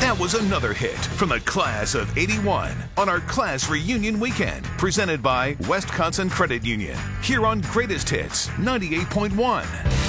That was another hit from the class of '81 on our class reunion weekend, presented by Wisconsin Credit Union, here on Greatest Hits 98.1.